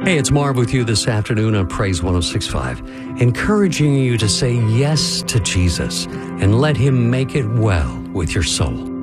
Hey, it's Marv with you this afternoon on Praise 106.5, encouraging you to say yes to Jesus and let him make it well with your soul.